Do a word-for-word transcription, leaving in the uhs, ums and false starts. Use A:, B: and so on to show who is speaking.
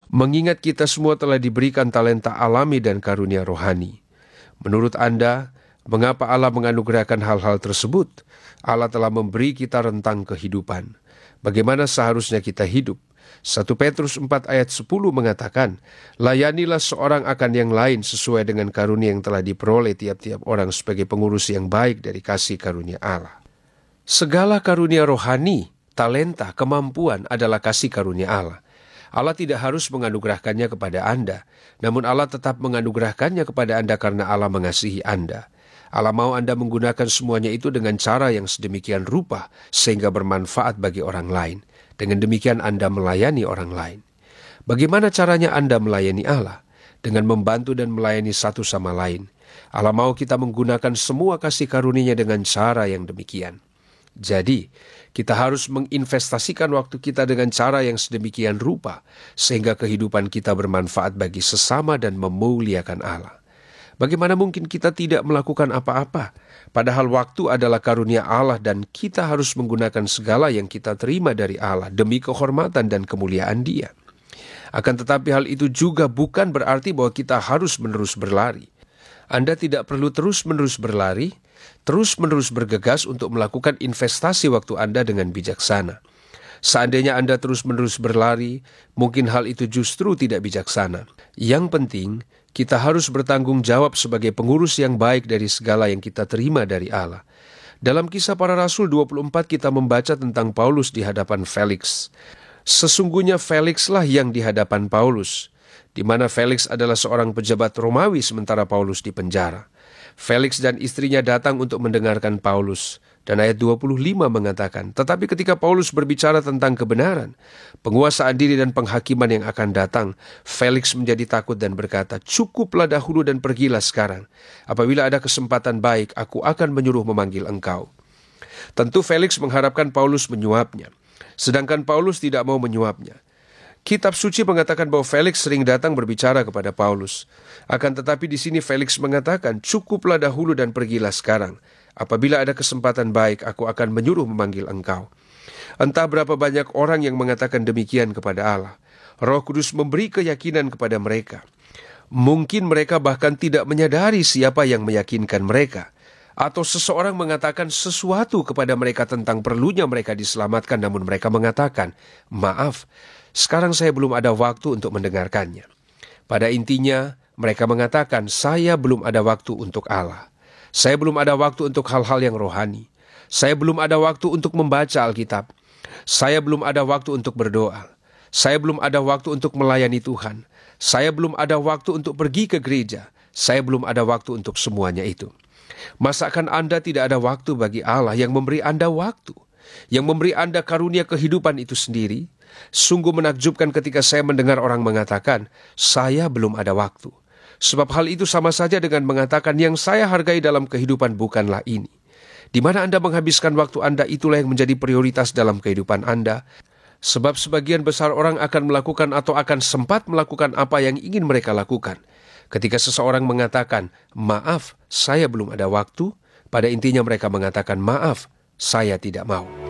A: Mengingat kita semua telah diberikan talenta alami dan karunia rohani. Menurut Anda, mengapa Allah menganugerahkan hal-hal tersebut? Allah telah memberi kita rentang kehidupan. Bagaimana seharusnya kita hidup? satu Petrus empat ayat sepuluh mengatakan, layanilah seorang akan yang lain sesuai dengan karunia yang telah diperoleh tiap-tiap orang sebagai pengurus yang baik dari kasih karunia Allah. Segala karunia rohani, talenta, kemampuan adalah kasih karunia Allah. Allah tidak harus menganugerahkannya kepada Anda, namun Allah tetap menganugerahkannya kepada Anda karena Allah mengasihi Anda. Allah mau Anda menggunakan semuanya itu dengan cara yang sedemikian rupa sehingga bermanfaat bagi orang lain. Dengan demikian Anda melayani orang lain. Bagaimana caranya Anda melayani Allah? Dengan membantu dan melayani satu sama lain. Allah mau kita menggunakan semua kasih karunia-Nya dengan cara yang demikian. Jadi, kita harus menginvestasikan waktu kita dengan cara yang sedemikian rupa, sehingga kehidupan kita bermanfaat bagi sesama dan memuliakan Allah. Bagaimana mungkin kita tidak melakukan apa-apa? Padahal waktu adalah karunia Allah dan kita harus menggunakan segala yang kita terima dari Allah demi kehormatan dan kemuliaan Dia. Akan tetapi hal itu juga bukan berarti bahwa kita harus menerus berlari. Anda tidak perlu terus-menerus berlari, terus-menerus bergegas untuk melakukan investasi waktu Anda dengan bijaksana. Seandainya Anda terus-menerus berlari, mungkin hal itu justru tidak bijaksana. Yang penting, kita harus bertanggung jawab sebagai pengurus yang baik dari segala yang kita terima dari Allah. Dalam Kisah Para Rasul dua puluh empat kita membaca tentang Paulus di hadapan Felix. Sesungguhnya Felixlah yang di hadapan Paulus, di mana Felix adalah seorang pejabat Romawi sementara Paulus di penjara. Felix dan istrinya datang untuk mendengarkan Paulus. Dan ayat dua puluh lima mengatakan, tetapi ketika Paulus berbicara tentang kebenaran, penguasaan diri dan penghakiman yang akan datang, Felix menjadi takut dan berkata, cukuplah dahulu dan pergilah sekarang. Apabila ada kesempatan baik, aku akan menyuruh memanggil engkau. Tentu Felix mengharapkan Paulus menyuapnya, sedangkan Paulus tidak mau menyuapnya. Kitab suci mengatakan bahwa Felix sering datang berbicara kepada Paulus. Akan tetapi di sini Felix mengatakan, cukuplah dahulu dan pergilah sekarang. Apabila ada kesempatan baik, aku akan menyuruh memanggil engkau. Entah berapa banyak orang yang mengatakan demikian kepada Allah. Roh Kudus memberi keyakinan kepada mereka. Mungkin mereka bahkan tidak menyadari siapa yang meyakinkan mereka. Atau seseorang mengatakan sesuatu kepada mereka tentang perlunya mereka diselamatkan, namun mereka mengatakan, maaf, sekarang saya belum ada waktu untuk mendengarkannya. Pada intinya, mereka mengatakan, saya belum ada waktu untuk Allah. Saya belum ada waktu untuk hal-hal yang rohani. Saya belum ada waktu untuk membaca Alkitab. Saya belum ada waktu untuk berdoa. Saya belum ada waktu untuk melayani Tuhan. Saya belum ada waktu untuk pergi ke gereja. Saya belum ada waktu untuk semuanya itu. Masakan Anda tidak ada waktu bagi Allah yang memberi Anda waktu, yang memberi Anda karunia kehidupan itu sendiri? Sungguh menakjubkan ketika saya mendengar orang mengatakan, saya belum ada waktu. Sebab hal itu sama saja dengan mengatakan yang saya hargai dalam kehidupan bukanlah ini. Di mana Anda menghabiskan waktu Anda itulah yang menjadi prioritas dalam kehidupan Anda. Sebab sebagian besar orang akan melakukan atau akan sempat melakukan apa yang ingin mereka lakukan. Ketika seseorang mengatakan, maaf, saya belum ada waktu, pada intinya mereka mengatakan, maaf, saya tidak mau.